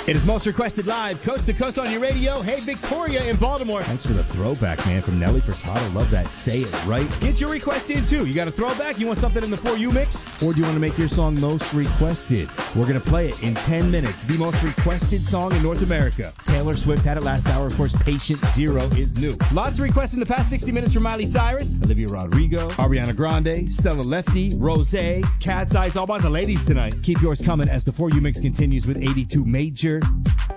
It is Most Requested Live, coast to coast on your radio. Hey, Victoria in Baltimore. Thanks for the throwback, man, from Nelly Furtado. Love that. Say it right. Get your request in, too. You got a throwback? You want something in the For You mix? Or do you want to make your song most requested? We're going to play it in 10 minutes. The most requested song in North America. Taylor Swift had it last hour. Of course, Patient Zero is new. Lots of requests in the past 60 minutes from Miley Cyrus, Olivia Rodrigo, Ariana Grande, Stella Lefty, Rosé, Cat's Eye. It's all about the ladies tonight. Keep yours coming as the For You mix continues with 82 Major.